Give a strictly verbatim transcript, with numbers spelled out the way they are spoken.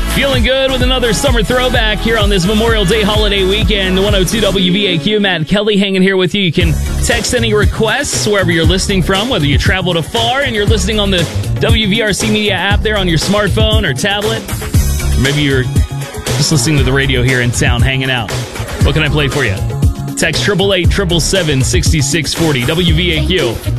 Feeling good with another summer throwback here on this Memorial Day holiday weekend. one oh two W V A Q, Matt Kelly hanging here with you. You can text any requests wherever you're listening from, whether you traveled afar and you're listening on the W V R C Media app there on your smartphone or tablet. Or maybe you're just listening to the radio here in town, hanging out. What can I play for you? Text eight eight eight, seven seven, six six four zero, W V A Q.